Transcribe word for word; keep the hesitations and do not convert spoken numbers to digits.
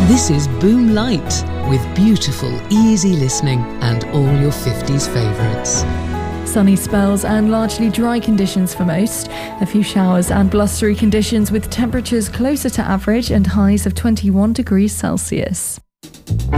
This is Boom Light, with beautiful, easy listening and all your fifties favourites. Sunny spells and largely dry conditions for most. A few showers and blustery conditions with temperatures closer to average and highs of twenty-one degrees Celsius.